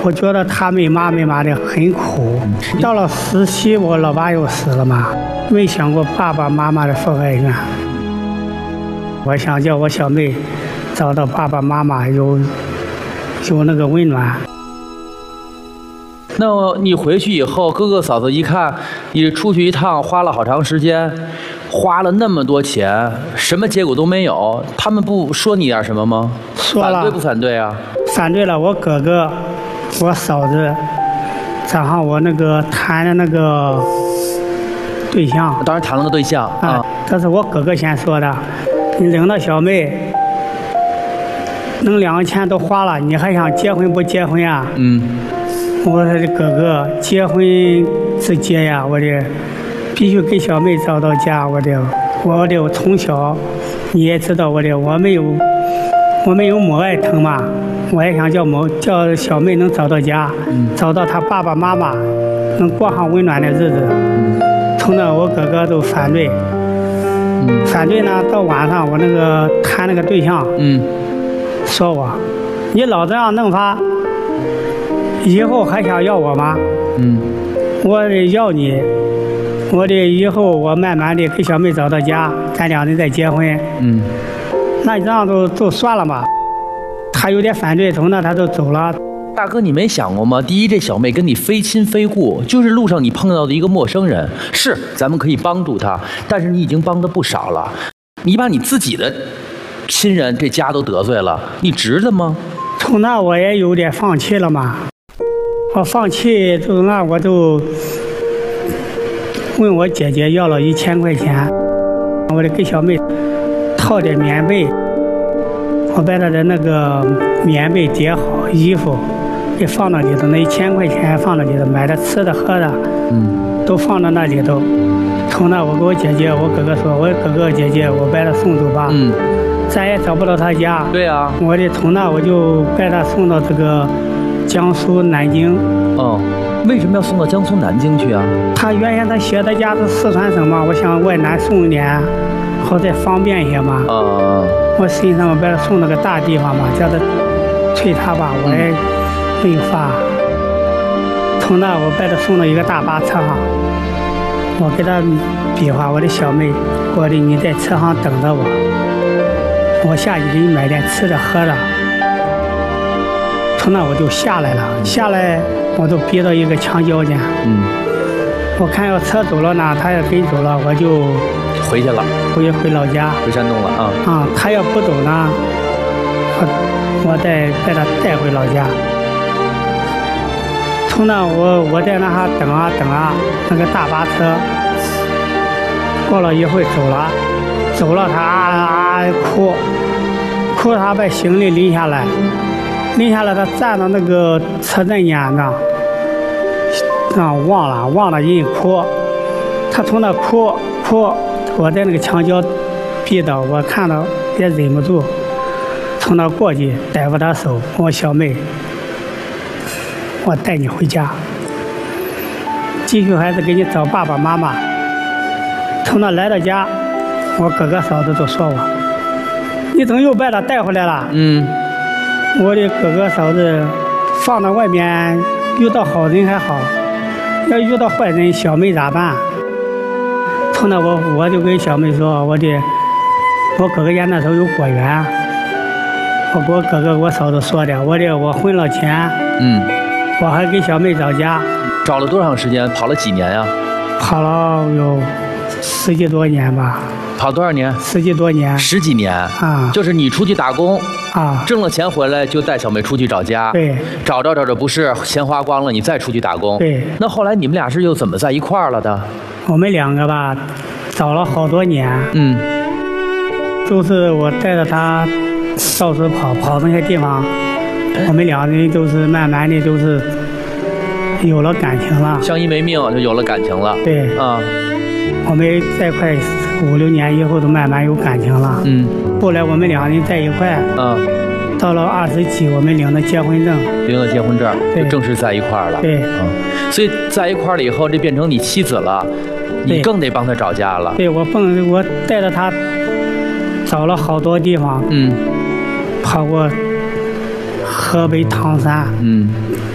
我觉得他没妈的很苦。到了17，我老爸又死了嘛，没想过爸爸妈妈的福爱愿。我想叫我小妹找到爸爸妈妈有那个温暖。 那你回去以后，哥哥嫂子一看你出去一趟花了好长时间，花了那么多钱，什么结果都没有，他们不说你点什么吗？ 说了。 反对不反对啊？ 反对了。我哥哥、我嫂子，然后我那个谈的那个对象， 当时谈了个对象啊， 这是我哥哥先说的。你领到小妹，能2个钱都花了，你还想结婚不结婚呀？我说的哥哥，结婚是结呀，我的必须给小妹找到家，我的从小你也知道我没有母爱疼嘛，我也想叫小妹能找到家，找到她爸爸妈妈，能过上温暖的日子。从那我哥哥都反对，反对呢，到晚上我那个谈那个对象，说我，你老这样弄法，以后还想要我吗？我得要你，我得以后我慢慢的给小妹找到家，咱2人再结婚。那你这样都算了吧。他有点反对，从那他就走了。 大哥，你没想过吗？第一，这小妹跟你非亲非故，就是路上你碰到的一个陌生人。是，咱们可以帮助她，但是你已经帮的不少了。你把你自己的亲人这家都得罪了，你值得吗？ 从那我也有点放弃了嘛。我放弃，从那我就问我姐姐要了1000块钱，我得给小妹套点棉被，我把她的那个棉被叠好，衣服给放到里头，那1000块钱放到里头，买的吃的喝的，都放到那里头。从那我给我姐姐、我哥哥说，我哥哥姐姐，我把她送走吧，咱也找不到她家。 对啊， 我的从那我就把她送到这个江苏南京。 为什么要送到江苏南京去啊？ 他原先他写的家是四川省嘛，我想外南送一点，好再方便一些嘛。我心上我把他送到个大地方嘛，叫他催他吧，我也没有法。从那我把他送到一个大巴车上，我给他比划，我的小妹，我的你在车上等着我下去给你买点吃的喝的。从那我就下来了，下来我都逼到一个墙角间。我看要车走了呢，他要跟走了，我就回去了， 回老家， 回山东了啊。 他要不走呢，我再把他带回老家。从那我在那哈等啊，那个大巴车过了一会走了，他哭，他把行李拎下来，他站到那个车站间呢，忘了人哭，他从那哭，我在那个墙角逼到，我看到也忍不住，从那过去逮住他手，我小妹，我带你回家，继续还是给你找爸爸妈妈。从那来到家，我哥哥嫂子都说我，你怎么又把他带回来了？我的哥哥嫂子放到外面，遇到好人还好，要遇到坏人，小妹咋办？从那我就跟小妹说，我哥哥家那时候有果园，我给我哥哥我嫂子说的，我混了钱，我还给小妹找家。 找了多长时间？跑了几年呀？ 跑了有10几多年吧。 跑多少年 ？10几多年。 10几年啊！ 就是你出去打工啊， 挣了钱回来就带小妹出去找家。 对。 找着不是钱花光了，你再出去打工。 对。 那后来你们俩是又怎么在一块儿了的？ 我们2个吧，找了好多年。都是我带着他到处跑那些地方，我们2人都是慢慢的都是有了感情了， 相依为命就有了感情了。 对。我们在一块5、6年以后都慢慢有感情了。后来我们2人在一块。到了20几，我们领了结婚证。 领了结婚证，就正式在一块儿了。 对。 所以在一块儿了以后，这变成你妻子了，你更得帮她找家了。 对，我带着她找了好多地方。跑过河北唐山。